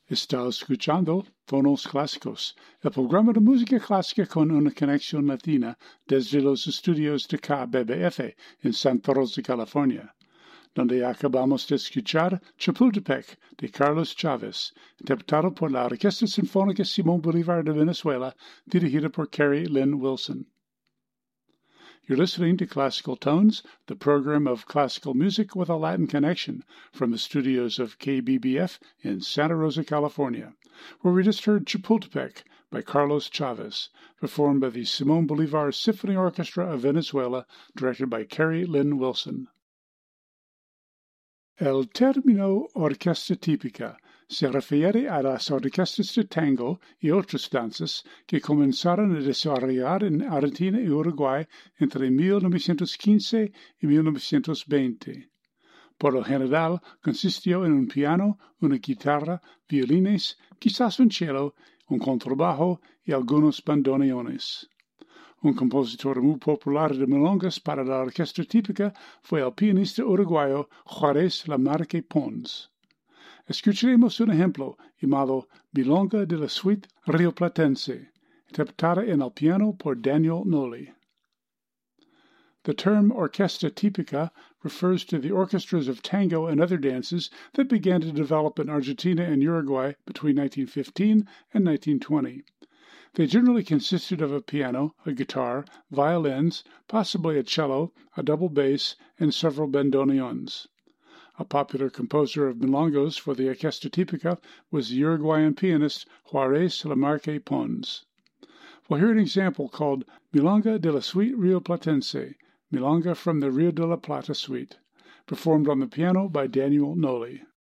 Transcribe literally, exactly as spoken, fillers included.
Está escuchando Tonos Clásicos, el programa de música clásica con una conexión latina desde los estudios de K B B F en Santa Rosa, California, donde acabamos de escuchar Chapultepec de Carlos Chávez, interpretado por la Orquesta Sinfónica Simón Bolívar de Venezuela, dirigida por Carrie Lynn Wilson. You're listening to Classical Tones, the program of classical music with a Latin connection from the studios of K B B F in Santa Rosa, California, where we just heard Chapultepec by Carlos Chavez, performed by the Simón Bolívar Symphony Orchestra of Venezuela, directed by Carrie Lynn Wilson. El término orquesta típica se refiere a las orquestas de tango y otras danzas que comenzaron a desarrollar en Argentina y Uruguay entre mil novecientos quince y mil novecientos veinte. Por lo general, consistió en un piano, una guitarra, violines, quizás un cello, un contrabajo y algunos bandoneones. Un compositor muy popular de milongas para la orquesta típica fue el pianista uruguayo Juárez Lamarque Pons. Escucharemos un ejemplo llamado Milonga de la Suite Rioplatense, interpretada en el piano por Daniel Noli. The term orquesta típica refers to the orchestras of tango and other dances that began to develop in Argentina and Uruguay between nineteen fifteen and nineteen twenty. They generally consisted of a piano, a guitar, violins, possibly a cello, a double bass, and several bandoneons. A popular composer of milongos for the orquesta típica was the Uruguayan pianist Juárez Lamarque Pons. We'll hear an example called Milonga de la Suite Rioplatense, Milonga from the Rio de la Plata Suite, performed on the piano by Daniel Noli.